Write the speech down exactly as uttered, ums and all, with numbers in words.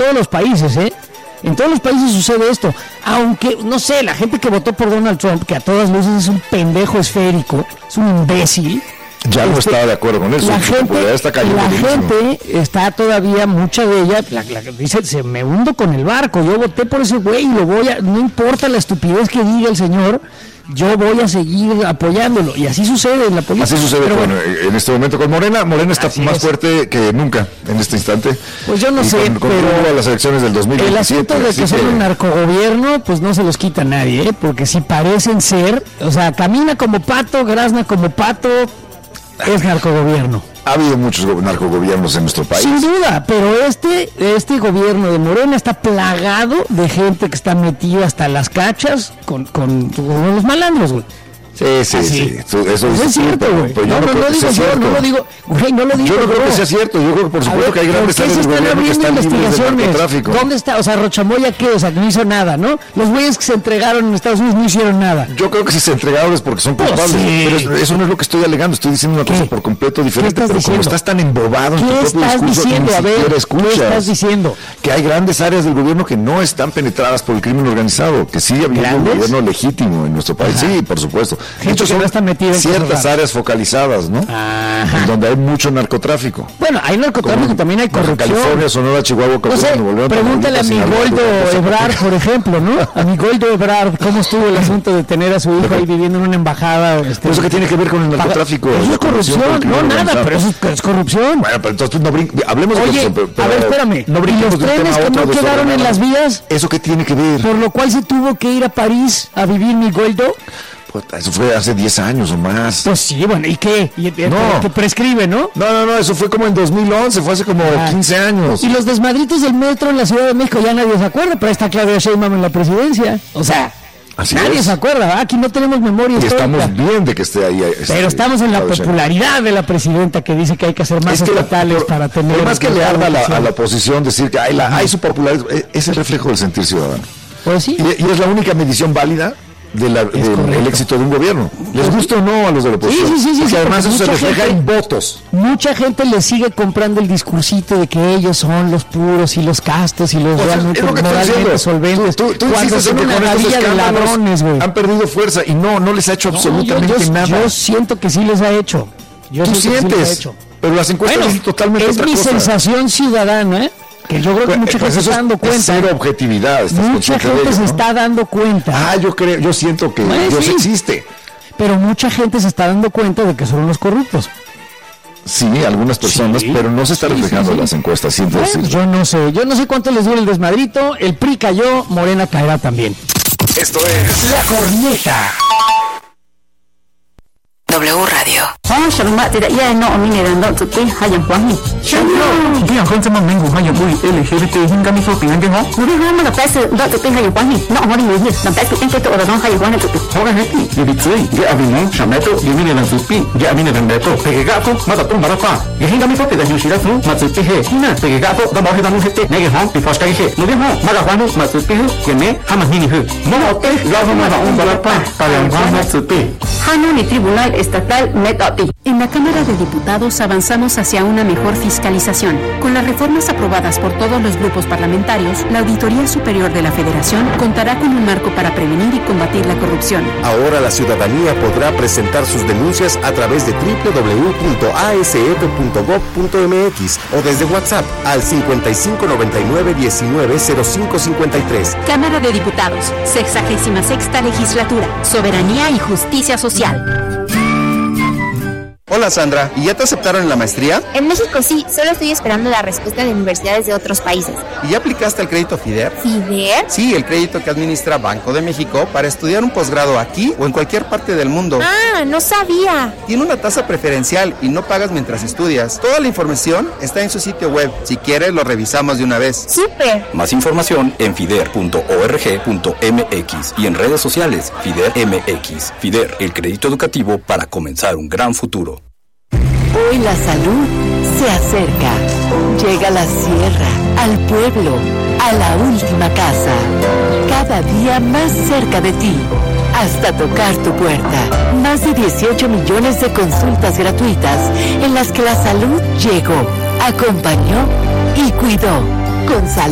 todos los países, ¿eh? En todos los países sucede esto. Aunque, no sé, la gente que votó por Donald Trump, que a todas luces es un pendejo esférico, es un imbécil. Ya no este, estaba de acuerdo con eso. La gente está, la gente está todavía, mucha de ella, la, la, dice, se me hundo con el barco, yo voté por ese güey y lo voy a, no importa la estupidez que diga el señor, yo voy a seguir apoyándolo. Y así sucede en la política. Así sucede con, bueno, en este momento con Morena. Morena está más es. fuerte que nunca en este instante. Pues yo no y sé, con, con pero a las elecciones del dos mil veintisiete, el asunto de que, que son un narcogobierno, pues no se los quita nadie, ¿eh? Porque si parecen ser, o sea, camina como pato, grazna como pato, es narcogobierno. Ha habido muchos narcogobiernos en nuestro país. Sin duda, pero este este gobierno de Morena está plagado de gente que está metida hasta las cachas con, con, con los malandros, güey. Sí, sí, Así. sí. Eso pues es cierto, güey. No, no, no, no digo yo, no lo digo, güey, no lo digo. Yo no creo que sea cierto. Yo creo que por supuesto ver, que hay grandes áreas del gobierno que están libres del narcotráfico. ¿Dónde está? O sea, Rochamoya, ¿qué? O sea, que no hizo nada, ¿no? Los güeyes que se entregaron en Estados Unidos no hicieron nada. Yo creo que si se entregaron es porque son culpables. Oh, sí. Pero eso, eso no es lo que estoy alegando. Estoy diciendo una ¿Qué? cosa por completo diferente. Pero diciendo? como estás tan embobado en tu propio estás discurso, diciendo? A ver, escuchas ¿qué estás diciendo? Que hay grandes áreas del gobierno que no están penetradas por el crimen organizado. Que sigue habiendo un gobierno legítimo en nuestro país. Sí, por supuesto. De hecho, son ciertas áreas focalizadas, ¿no? Ajá. En donde hay mucho narcotráfico. Bueno, hay narcotráfico, Como también hay corrupción. California, Sonora, Chihuahua, no sé, pregúntale a mi Goldo Ebrard, por ejemplo, ¿no? A mi Goldo Ebrard, ¿cómo estuvo el asunto de tener a su hijo ahí viviendo en una embajada? Este, ¿Eso qué tiene que ver con el narcotráfico? Eso es corrupción, no nada, pero eso es corrupción. Bueno, pero entonces no brin- hablemos de Oye, corrupción. Pero, a ver, espérame. No ¿Y los trenes que no quedaron en las vías? ¿Eso qué tiene que ver? Por lo cual se tuvo que ir a París a vivir mi Goldo. Eso fue hace diez años o más. Pues sí, bueno, ¿y qué? ¿Y, no. Que prescribe, ¿no? No, no, no, eso fue como en dos mil once, fue hace como ah. quince años. Y los desmadritos del metro en la Ciudad de México ya nadie se acuerda, pero está Claudia Sheinbaum en la presidencia. O sea, Así nadie es. se acuerda, ¿verdad? Aquí no tenemos memoria y histórica. Estamos bien de que esté ahí. Este, pero estamos en la popularidad de la presidenta que dice que hay que hacer más es estatales para tener... Más que le arda a la, a la oposición decir que hay, la, hay su popularidad, es el reflejo del sentir ciudadano. Pues sí. Y, y es la única medición válida del de éxito de un gobierno. ¿Les gusta o no a los de la oposición? Sí, sí, sí. sí, sí además eso se refleja gente, en votos. Mucha gente le sigue comprando el discursito de que ellos son los puros y los castos y los o sea, realmente moralmente solventes. Tú, tú, tú cuando son una gavilla de ladrones, güey. Han perdido fuerza y no, no les ha hecho absolutamente no, yo, yo, nada. Yo siento que sí les ha hecho. Yo tú sientes, sí les ha hecho. Pero las encuestas bueno, son totalmente es otra mi cosa. sensación ciudadana, ¿eh? Que yo creo que pues, mucha pues gente se está dando cuenta. Cero objetividad. Mucha gente ello, se ¿no? está dando cuenta. Ah, yo creo, yo siento que bueno, Dios sí. existe. Pero mucha gente se está dando cuenta de que son los corruptos. Sí, algunas personas, sí, pero no se está sí, reflejando sí, sí. las encuestas. Siento bueno, yo no sé, yo no sé cuánto les dura el desmadrito. El P R I cayó, Morena caerá también. Esto es La Corneta. W Radio. 哦，什么？这个也弄我们的人都这边还有关系。什么？ 这样跟这么民主还有不 L G B T 应该没说平安健康。 我的他们的白是到这边还有关系，那我的有些那白是应该对我的人还有关系这边。 好个黑地，有的嘴，这阿边人上来都里面的人自闭，这阿边的人来都，这个家伙马到东马到瓜，也应该没说别的有些人说马自闭嘿，那这个家伙到毛黑到木黑的，那个行比发该嘿，那个行马到关路马自闭嘿，也没他们你你嘿，马好对，老子马到东马到瓜，大两关马自闭。 Hanoni Tribunal Estatal Metati. En la Cámara de Diputados avanzamos hacia una mejor fiscalización. Con las reformas aprobadas por todos los grupos parlamentarios, la Auditoría Superior de la Federación contará con un marco para prevenir y combatir la corrupción. Ahora la ciudadanía podrá presentar sus denuncias a través de doble u doble u doble u punto a s f punto gob punto m x o desde WhatsApp al cincuenta y cinco noventa y nueve diecinueve cero cinco cincuenta y tres. Cámara de Diputados, sexagésima sexta legislatura, soberanía y justicia social. Hola Sandra, ¿y ya te aceptaron en la maestría? En México sí, solo estoy esperando la respuesta de universidades de otros países. ¿Y ya aplicaste el crédito FIDER? ¿FIDER? Sí, el crédito que administra Banco de México para estudiar un posgrado aquí o en cualquier parte del mundo. Ah, no sabía. Tiene una tasa preferencial y no pagas mientras estudias. Toda la información está en su sitio web. Si quieres, lo revisamos de una vez. ¡Súper! Más información en fider punto org punto m x y en redes sociales FIDER M X. FIDER, el crédito educativo para comenzar un gran futuro. Hoy la salud se acerca. Llega a la sierra, al pueblo, a la última casa. Cada día más cerca de ti, hasta tocar tu puerta. Más de dieciocho millones de consultas gratuitas en las que la salud llegó, acompañó y cuidó. Con salud.